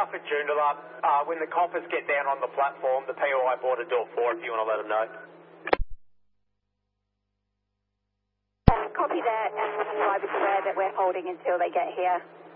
up at Joondalup. When the coppers get down on the platform, the POI board at door 4 if you want to let them know. Copy that, and we'll drive aware that we're holding until they get here.